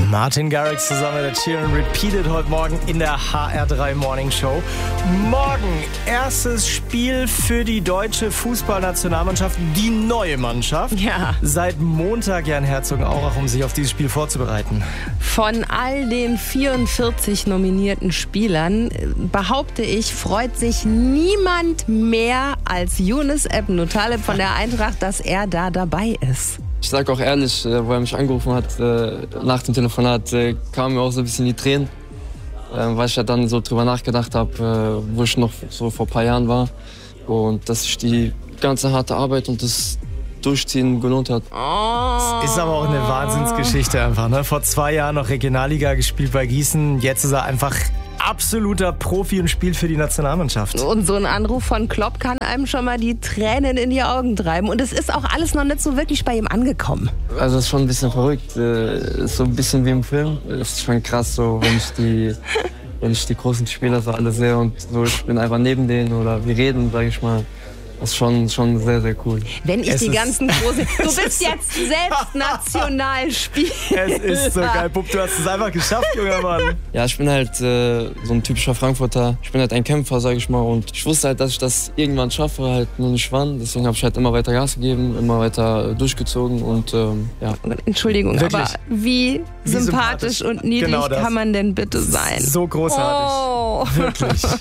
Martin Garrix zusammen mit der Cheer and Repeated heute Morgen in der HR3 Morning Show. Morgen erstes Spiel für die deutsche Fußballnationalmannschaft, die neue Mannschaft. Ja. Seit Montag ja in Herzogenaurach, um sich auf dieses Spiel vorzubereiten. Von all den 44 nominierten Spielern, behaupte ich, freut sich niemand mehr als Younes Ebn Taleb von der Eintracht, dass er da dabei ist. Ich sage auch ehrlich, wo er mich angerufen hat, nach dem Telefonat, kamen mir auch so ein bisschen die Tränen, weil ich ja dann so drüber nachgedacht habe, wo ich noch so vor ein paar Jahren war und dass sich die ganze harte Arbeit und das Durchziehen gelohnt hat. Es ist aber auch eine Wahnsinnsgeschichte einfach, ne? Vor 2 Jahren noch Regionalliga gespielt bei Gießen, jetzt ist er einfach absoluter Profi und spielt für die Nationalmannschaft. Und so ein Anruf von Klopp kann einem schon mal die Tränen in die Augen treiben. Und es ist auch alles noch nicht so wirklich bei ihm angekommen. Also es ist schon ein bisschen verrückt, ist so ein bisschen wie im Film. Es ist schon krass, so wenn ich die großen Spieler so alle sehe und so, ich bin einfach neben denen oder wir reden, sage ich mal. Das ist schon sehr, sehr cool. Wenn ich die ganzen großen... Du bist jetzt selbst Nationalspieler. Es ist so geil, Bub, du hast es einfach geschafft, junger Mann. Ja, ich bin halt so ein typischer Frankfurter. Ich bin halt ein Kämpfer, sage ich mal. Und ich wusste halt, dass ich das irgendwann schaffe, halt nur nicht wann. Deswegen habe ich halt immer weiter Gas gegeben, immer weiter durchgezogen und ja. Entschuldigung, Wirklich? aber wie sympathisch und niedlich Genau das. kann man denn bitte sein? So großartig. Oh. Wirklich.